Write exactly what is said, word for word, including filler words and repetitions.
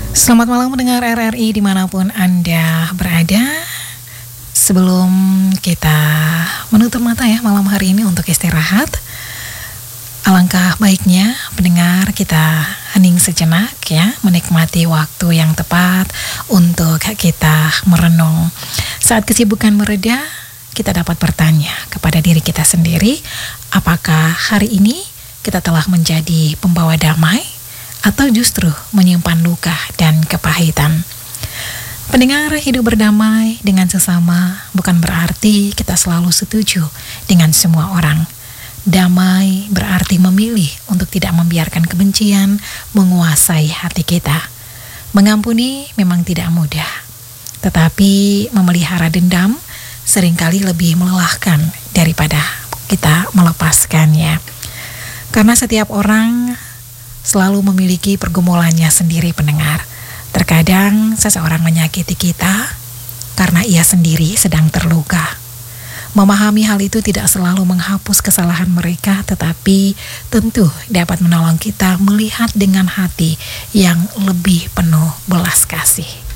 Selamat malam mendengar R R I dimanapun Anda berada. Sebelum kita menutup mata ya malam hari ini untuk istirahat, alangkah baiknya pendengar kita hening sejenak ya, menikmati waktu yang tepat untuk kita merenung. Saat kesibukan mereda, kita dapat bertanya kepada diri kita sendiri, apakah hari ini kita telah menjadi pembawa damai atau justru menyimpan luka dan kepahitan. Pendengar, hidup berdamai dengan sesama bukan berarti kita selalu setuju dengan semua orang. Damai berarti memilih untuk tidak membiarkan kebencian menguasai hati kita. Mengampuni memang tidak mudah, tetapi memelihara dendam seringkali lebih melelahkan daripada kita melepaskannya. Karena setiap orang selalu memiliki pergumulannya sendiri, pendengar. Terkadang seseorang menyakiti kita karena ia sendiri sedang terluka. Memahami hal itu tidak selalu menghapus kesalahan mereka, tetapi tentu dapat menolong kita melihat dengan hati yang lebih penuh belas kasih.